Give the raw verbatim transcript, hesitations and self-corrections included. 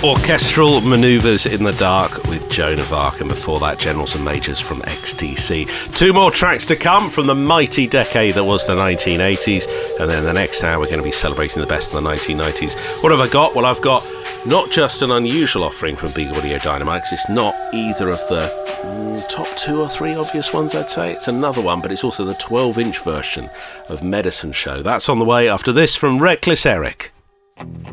Orchestral Manoeuvres in the Dark with Joan of Arc, and before that, Generals and Majors from X T C. Two more tracks to come from the mighty decade that was the nineteen eighties, and then the next hour we're going to be celebrating the best of the nineteen nineties. What have I got? Well, I've got not just an unusual offering from Big Audio Dynamite, because it's not either of the mm, top two or three obvious ones, I'd say. It's another one, but it's also the twelve-inch version of Medicine Show. That's on the way after this from Reckless Eric.